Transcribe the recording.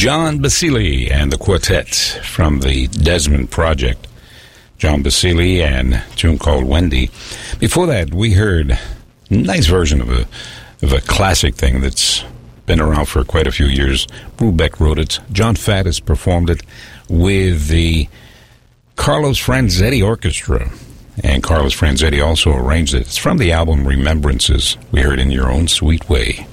John Basile and the quartet from the Desmond Project. John Basile and a tune called Wendy. Before that, we heard a nice version of a classic thing that's been around for quite a few years. Brubeck wrote it. John Faddis performed it with the Carlos Franzetti Orchestra. And Carlos Franzetti also arranged it. It's from the album Remembrances. We heard In Your Own Sweet Way.